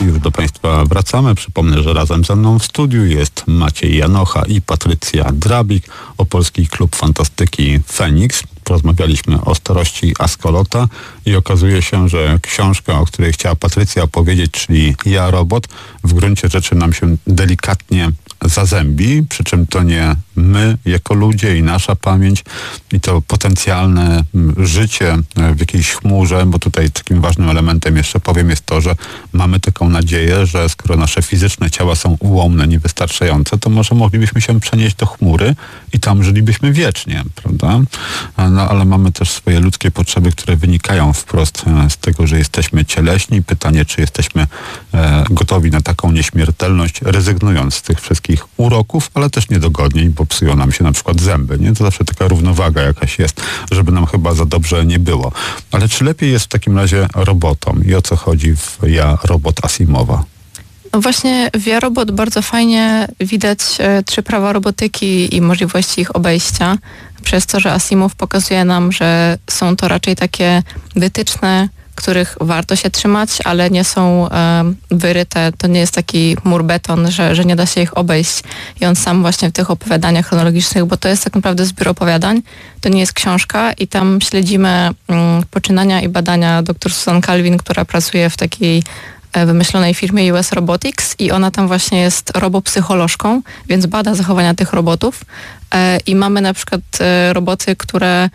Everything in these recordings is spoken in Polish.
Już do Państwa wracamy. Przypomnę, że razem ze mną w studiu jest Maciej Janocha i Patrycja Drabik, Opolski Klub Fantastyki Feniks. Porozmawialiśmy o starości Askolota i okazuje się, że książka, o której chciała Patrycja opowiedzieć, czyli Ja, Robot, w gruncie rzeczy nam się delikatnie zazębi, przy czym to nie my jako ludzie i nasza pamięć i to potencjalne życie w jakiejś chmurze, bo tutaj takim ważnym elementem jeszcze powiem jest to, że mamy taką nadzieję, że skoro nasze fizyczne ciała są ułomne, niewystarczające, to może moglibyśmy się przenieść do chmury i tam żylibyśmy wiecznie, prawda? No ale mamy też swoje ludzkie potrzeby, które wynikają wprost z tego, że jesteśmy cieleśni. Pytanie, czy jesteśmy gotowi na taką nieśmiertelność, rezygnując z tych wszystkich uroków, ale też niedogodnień, bo psują nam się na przykład zęby, nie? To zawsze taka równowaga jakaś jest, żeby nam chyba za dobrze nie było. Ale czy lepiej jest w takim razie robotom? I o co chodzi w Ja, Robot Asimowa? No właśnie w Ja, Robot bardzo fajnie widać 3 prawa robotyki i możliwości ich obejścia, przez to, że Asimov pokazuje nam, że są to raczej takie wytyczne, których warto się trzymać, ale nie są wyryte. To nie jest taki mur beton, że nie da się ich obejść. I on sam właśnie w tych opowiadaniach chronologicznych, bo to jest tak naprawdę zbiór opowiadań, to nie jest książka i tam śledzimy poczynania i badania dr Susan Calvin, która pracuje w takiej wymyślonej firmie US Robotics i ona tam właśnie jest robopsycholożką, więc bada zachowania tych robotów i mamy na przykład roboty, które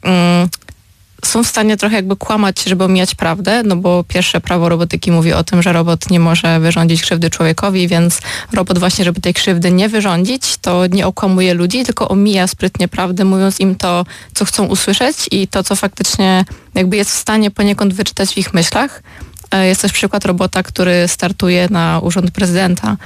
są w stanie trochę jakby kłamać, żeby omijać prawdę, no bo pierwsze prawo robotyki mówi o tym, że robot nie może wyrządzić krzywdy człowiekowi, więc robot właśnie, żeby tej krzywdy nie wyrządzić, to nie okłamuje ludzi, tylko omija sprytnie prawdę, mówiąc im to, co chcą usłyszeć i to, co faktycznie jakby jest w stanie poniekąd wyczytać w ich myślach. Jest też przykład robota, który startuje na urząd prezydenta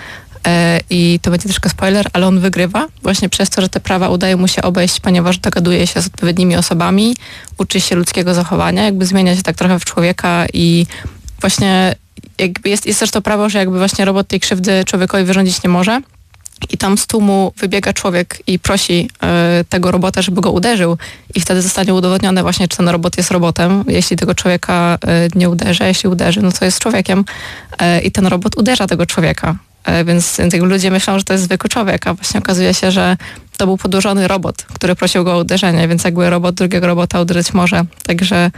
i to będzie troszkę spoiler, ale on wygrywa właśnie przez to, że te prawa udaje mu się obejść, ponieważ dogaduje się z odpowiednimi osobami, uczy się ludzkiego zachowania, jakby zmienia się tak trochę w człowieka i właśnie jakby jest też to prawo, że jakby właśnie robot tej krzywdy człowiekowi wyrządzić nie może. I tam z tłumu wybiega człowiek i prosi tego robota, żeby go uderzył i wtedy zostanie udowodnione właśnie, czy ten robot jest robotem. Jeśli tego człowieka nie uderzy, jeśli uderzy, no to jest człowiekiem i ten robot uderza tego człowieka. Więc jakby ludzie myślą, że to jest zwykły człowiek, a właśnie okazuje się, że to był podłużony robot, który prosił go o uderzenie, więc jakby robot drugiego robota uderzyć może. Także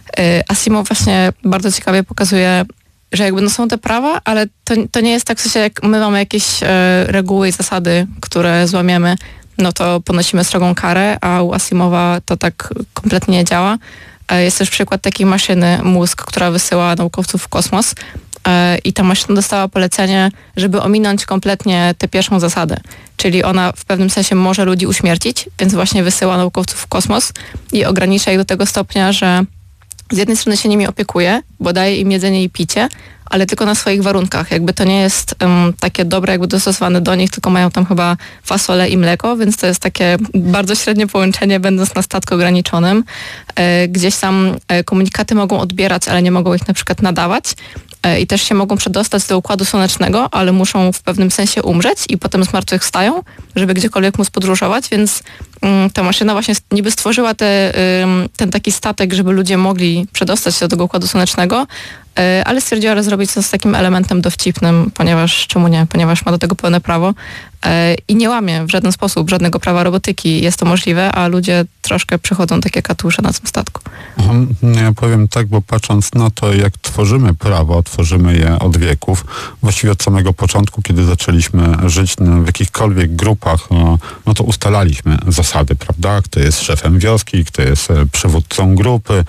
Asimov właśnie bardzo ciekawie pokazuje, że jakby no są te prawa, ale to nie jest tak, w sensie jak my mamy jakieś reguły i zasady, które złamiemy, no to ponosimy srogą karę, a u Asimowa to tak kompletnie nie działa. Jest też przykład takiej maszyny mózg, która wysyła naukowców w kosmos i ta maszyna dostała polecenie, żeby ominąć kompletnie tę pierwszą zasadę. Czyli ona w pewnym sensie może ludzi uśmiercić, więc właśnie wysyła naukowców w kosmos i ogranicza ich do tego stopnia, że z jednej strony się nimi opiekuje, bo daje im jedzenie i picie, ale tylko na swoich warunkach. Jakby to nie jest takie dobre, jakby dostosowane do nich, tylko mają tam chyba fasolę i mleko, więc to jest takie bardzo średnie połączenie, będąc na statku ograniczonym. Gdzieś tam komunikaty mogą odbierać, ale nie mogą ich na przykład nadawać. I też się mogą przedostać do Układu Słonecznego, ale muszą w pewnym sensie umrzeć i potem zmartwychwstają, żeby gdziekolwiek móc podróżować, więc ta maszyna właśnie niby stworzyła ten taki statek, żeby ludzie mogli przedostać się do tego Układu Słonecznego, ale stwierdziła, że zrobić to z takim elementem dowcipnym, ponieważ, czemu nie, ponieważ ma do tego pełne prawo i nie łamie w żaden sposób żadnego prawa robotyki. Jest to możliwe, a ludzie troszkę przychodzą takie katusze na tym statku. Ja powiem tak, bo patrząc na to, jak tworzymy prawo, tworzymy je od wieków, właściwie od samego początku, kiedy zaczęliśmy żyć w jakichkolwiek grupach, no to ustalaliśmy zasady, prawda? Kto jest szefem wioski, kto jest przywódcą grupy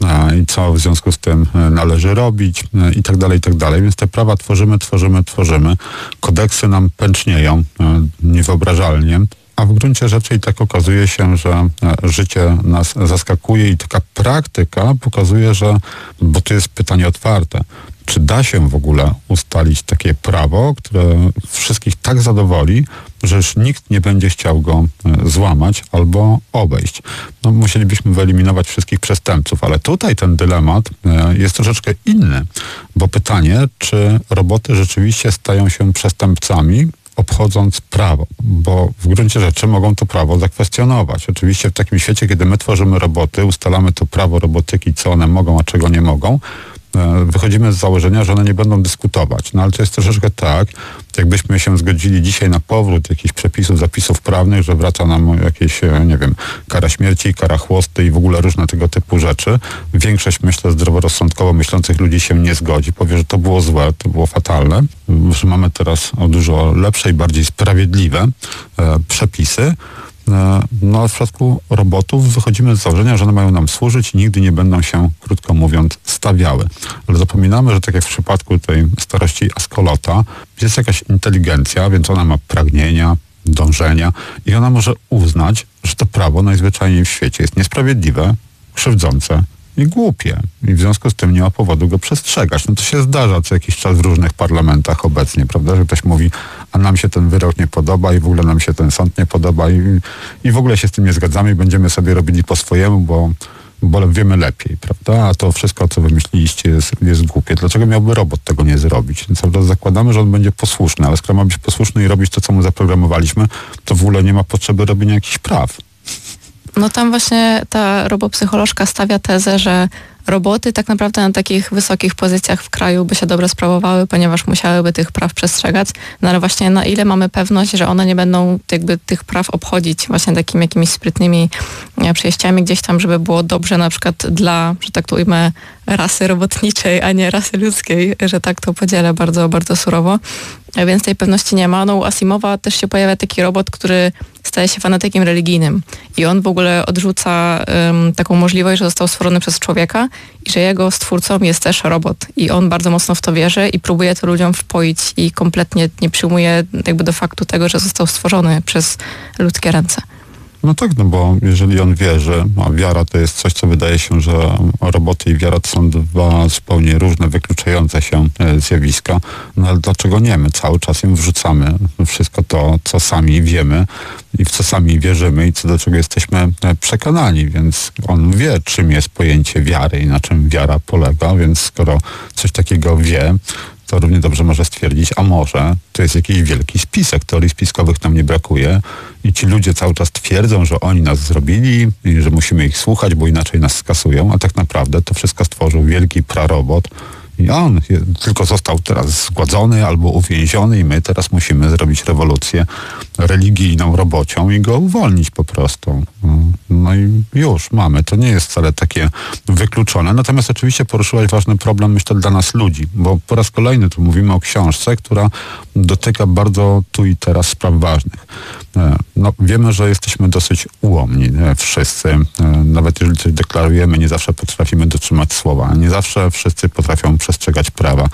i co w związku z tym należy robić i tak dalej, i tak dalej. Więc te prawa tworzymy. Kodeksy nam pęcznieją niewyobrażalnie. A w gruncie rzeczy i tak okazuje się, że życie nas zaskakuje i taka praktyka pokazuje, że, bo to jest pytanie otwarte, czy da się w ogóle ustalić takie prawo, które wszystkich tak zadowoli, że już nikt nie będzie chciał go złamać albo obejść. No, musielibyśmy wyeliminować wszystkich przestępców, ale tutaj ten dylemat jest troszeczkę inny, bo pytanie, czy roboty rzeczywiście stają się przestępcami, obchodząc prawo, bo w gruncie rzeczy mogą to prawo zakwestionować. Oczywiście w takim świecie, kiedy my tworzymy roboty, ustalamy to prawo robotyki, co one mogą, a czego nie mogą, wychodzimy z założenia, że one nie będą dyskutować. No ale to jest troszeczkę tak, jakbyśmy się zgodzili dzisiaj na powrót jakichś przepisów, zapisów prawnych, że wraca nam jakieś, nie wiem, kara śmierci, kara chłosty i w ogóle różne tego typu rzeczy. Większość, myślę, zdroworozsądkowo myślących ludzi się nie zgodzi. Powie, że to było złe, to było fatalne, że mamy teraz o dużo lepsze i bardziej sprawiedliwe przepisy. No a w przypadku robotów wychodzimy z założenia, że one mają nam służyć i nigdy nie będą się, krótko mówiąc, stawiały. Ale zapominamy, że tak jak w przypadku tej starości Askolota, jest jakaś inteligencja, więc ona ma pragnienia, dążenia i ona może uznać, że to prawo najzwyczajniej w świecie jest niesprawiedliwe, krzywdzące i głupie. I w związku z tym nie ma powodu go przestrzegać. No to się zdarza co jakiś czas w różnych parlamentach obecnie, prawda, że ktoś mówi, a nam się ten wyrok nie podoba i w ogóle nam się ten sąd nie podoba i w ogóle się z tym nie zgadzamy i będziemy sobie robili po swojemu, bo wiemy lepiej, prawda? A to wszystko, co wymyśliliście, jest głupie. Dlaczego miałby robot tego nie zrobić? Więc cały czas zakładamy, że on będzie posłuszny, ale skoro ma być posłuszny i robić to, co mu zaprogramowaliśmy, to w ogóle nie ma potrzeby robienia jakichś praw. No tam właśnie ta robopsycholożka stawia tezę, że roboty tak naprawdę na takich wysokich pozycjach w kraju by się dobrze sprawowały, ponieważ musiałyby tych praw przestrzegać, no ale właśnie na ile mamy pewność, że one nie będą jakby tych praw obchodzić właśnie takimi jakimiś sprytnymi przejściami gdzieś tam, żeby było dobrze na przykład dla, że tak to ujmę, rasy robotniczej, a nie rasy ludzkiej, że tak to podzielę bardzo, bardzo surowo. Więc tej pewności nie ma. No u Asimowa też się pojawia taki robot, który staje się fanatykiem religijnym i on w ogóle odrzuca taką możliwość, że został stworzony przez człowieka i że jego stwórcą jest też robot i on bardzo mocno w to wierzy i próbuje to ludziom wpoić i kompletnie nie przyjmuje jakby do faktu tego, że został stworzony przez ludzkie ręce. No tak, no bo jeżeli on wierzy, a wiara to jest coś, co wydaje się, że roboty i wiara to są dwa zupełnie różne, wykluczające się zjawiska, no ale dlaczego nie? My cały czas im wrzucamy wszystko to, co sami wiemy i w co sami wierzymy i co do czego jesteśmy przekonani, więc on wie, czym jest pojęcie wiary i na czym wiara polega, więc skoro coś takiego wie, to równie dobrze może stwierdzić, a może to jest jakiś wielki spisek, teorii spiskowych nam nie brakuje i ci ludzie cały czas twierdzą, że oni nas zrobili i że musimy ich słuchać, bo inaczej nas skasują, a tak naprawdę to wszystko stworzył wielki prarobot i on tylko został teraz zgładzony albo uwięziony i my teraz musimy zrobić rewolucję religijną robocią i go uwolnić po prostu. No i już mamy. To nie jest wcale takie wykluczone. Natomiast oczywiście poruszyłaś ważny problem, myślę, dla nas ludzi, bo po raz kolejny tu mówimy o książce, która dotyka bardzo tu i teraz spraw ważnych. No, wiemy, że jesteśmy dosyć ułomni wszyscy. Nawet jeżeli coś deklarujemy, nie zawsze potrafimy dotrzymać słowa. Nie zawsze wszyscy potrafią przestrzegać prawa.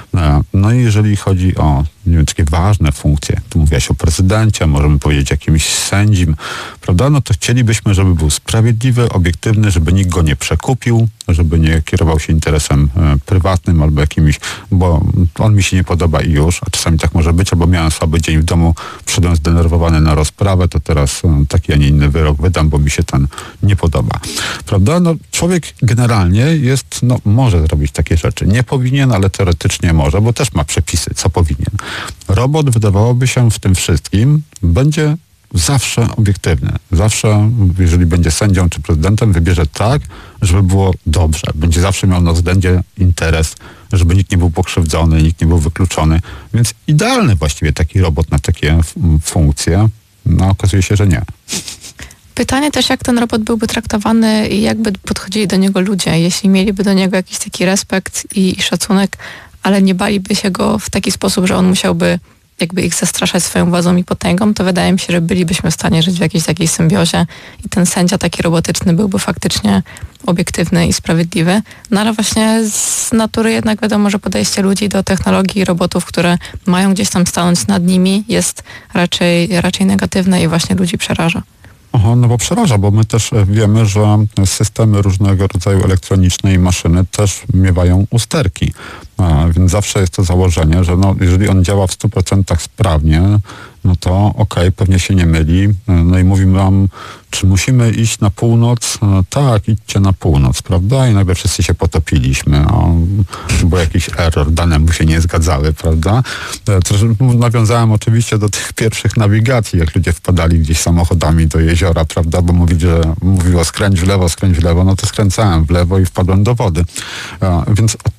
No i jeżeli chodzi o takie ważne funkcje, tu mówiłaś o prezydencie, możemy powiedzieć jakimś sędzim, prawda? No to chcielibyśmy, żeby był sprawiedliwy, obiektywny, żeby nikt go nie przekupił, żeby nie kierował się interesem prywatnym albo jakimś, bo on mi się nie podoba i już, a czasami tak może być, albo miałem słaby dzień w domu, przyszedłem zdenerwowany na rozprawę, to teraz taki, a nie inny wyrok wydam, bo mi się ten nie podoba. Prawda? No człowiek generalnie jest, no może zrobić takie rzeczy. Nie powinien, ale teoretycznie może, bo też ma przepisy, co powinien. Robot, wydawałoby się, w tym wszystkim będzie zawsze obiektywny. Zawsze, jeżeli będzie sędzią czy prezydentem, wybierze tak, żeby było dobrze. Będzie zawsze miał na względzie interes, żeby nikt nie był pokrzywdzony, nikt nie był wykluczony. Więc idealny właściwie taki robot na takie funkcje. No okazuje się, że nie. Pytanie też, jak ten robot byłby traktowany i jakby podchodzili do niego ludzie, jeśli mieliby do niego jakiś taki respekt i szacunek, ale nie baliby się go w taki sposób, że on musiałby jakby ich zastraszać swoją władzą i potęgą, to wydaje mi się, że bylibyśmy w stanie żyć w jakiejś takiej symbiozie i ten sędzia taki robotyczny byłby faktycznie obiektywny i sprawiedliwy. No ale właśnie z natury jednak wiadomo, że podejście ludzi do technologii i robotów, które mają gdzieś tam stanąć nad nimi, jest raczej negatywne i właśnie ludzi przeraża. Aha, no bo przeraża, bo my też wiemy, że systemy różnego rodzaju elektroniczne i maszyny też miewają usterki. Więc zawsze jest to założenie, że no, jeżeli on działa w 100% sprawnie, no to okej, pewnie się nie myli. No i mówimy wam, czy musimy iść na północ? Tak, idźcie na północ, prawda? I nagle wszyscy się potopiliśmy, bo jakiś error, dane mu się nie zgadzały, prawda? Nawiązałem oczywiście do tych pierwszych nawigacji, jak ludzie wpadali gdzieś samochodami do jeziora, prawda? Bo mówiło skręć w lewo, no to skręcałem w lewo i wpadłem do wody. Więc od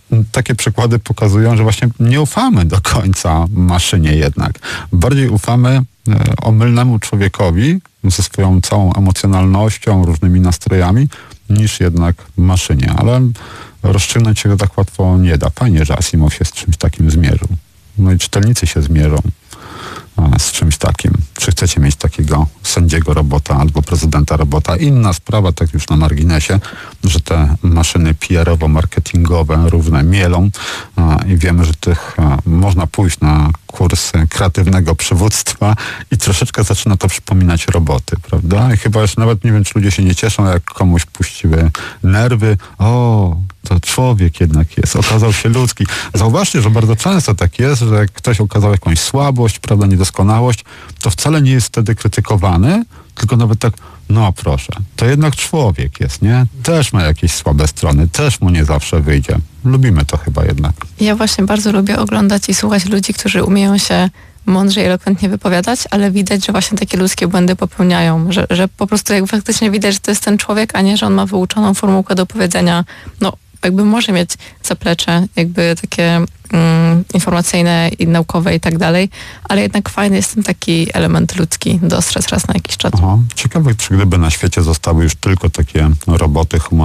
takie przykłady pokazują, że właśnie nie ufamy do końca maszynie jednak. Bardziej ufamy omylnemu człowiekowi ze swoją całą emocjonalnością, różnymi nastrojami, niż jednak maszynie. Ale rozstrzygnąć się to tak łatwo nie da. Fajnie, że Asimov się z czymś takim zmierzył. No i czytelnicy się zmierzą z czymś takim. Czy chcecie mieć takiego sędziego robota albo prezydenta robota? Inna sprawa, tak już na marginesie, że te maszyny PR-owo-marketingowe równe mielą i wiemy, że można pójść na kurs kreatywnego przywództwa i troszeczkę zaczyna to przypominać roboty, prawda? I chyba już nawet nie wiem, czy ludzie się nie cieszą, jak komuś puściły nerwy. O, to człowiek jednak jest, okazał się ludzki. Zauważcie, że bardzo często tak jest, że jak ktoś okazał jakąś słabość, prawda, niedoskonałość, to wcale nie jest wtedy krytykowany, tylko nawet tak, no proszę, to jednak człowiek jest, nie? Też ma jakieś słabe strony, też mu nie zawsze wyjdzie. Lubimy to chyba jednak. Ja właśnie bardzo lubię oglądać i słuchać ludzi, którzy umieją się mądrze i elokwentnie wypowiadać, ale widać, że właśnie takie ludzkie błędy popełniają, że po prostu jak faktycznie widać, że to jest ten człowiek, a nie, że on ma wyuczoną formułkę do powiedzenia, no jakby może mieć zaplecze jakby takie informacyjne i naukowe i tak dalej, ale jednak fajny jest ten taki element ludzki, dostrzec raz na jakiś czas. Ciekawe, czy gdyby na świecie zostały już tylko takie roboty humanoidalne,